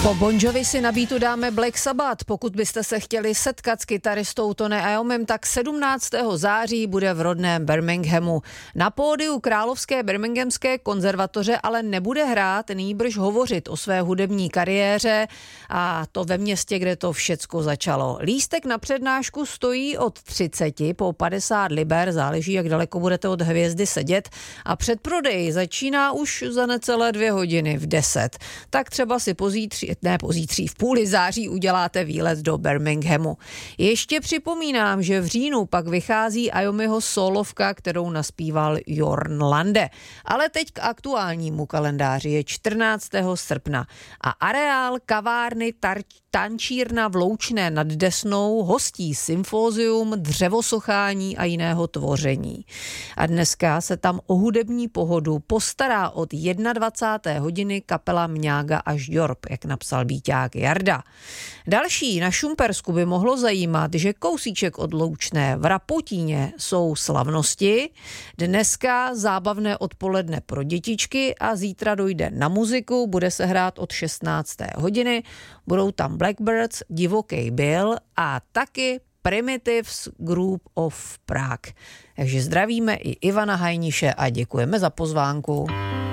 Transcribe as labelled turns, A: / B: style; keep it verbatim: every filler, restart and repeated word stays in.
A: Po Bon Jovi si na beatu dáme Black Sabbath. Pokud byste se chtěli setkat s kytaristou Tony Iomem, tak sedmnáctého září bude v rodném Birminghamu. Na pódiu Královské birminghamské konzervatoře ale nebude hrát, nýbrž hovořit o své hudební kariéře, a to ve městě, kde to všecko začalo. Lístek na přednášku stojí od třicet po padesát liber, záleží, jak daleko budete od hvězdy sedět, a předprodej začíná už za necelé dvě hodiny v deset. Tak třeba si pozítří ne pozítří, v půli září uděláte výlet do Birminghamu. Ještě připomínám, že v říjnu pak vychází Iommiho solovka, kterou naspíval Jorn Lande. Ale teď k aktuálnímu kalendáři, je čtrnáctého srpna a areál kavárny tar- Tančírna v Loučné nad Desnou hostí symfózium, dřevosochání a jiného tvoření. A dneska se tam o hudební pohodu postará od dvacáté jedné hodiny kapela Mňága a Žďorb, jak napsal Bíťák Jarda. Další na Šumpersku by mohlo zajímat, že kousíček od Loučné v Rapotíně jsou slavnosti, dneska zábavné odpoledne pro dětičky a zítra dojde na muziku, bude se hrát od šestnácté hodiny, budou tam Blackbirds, Divoký Bill a taky Primitives Group of Prague. Takže zdravíme i Ivana Hajniše a děkujeme za pozvánku.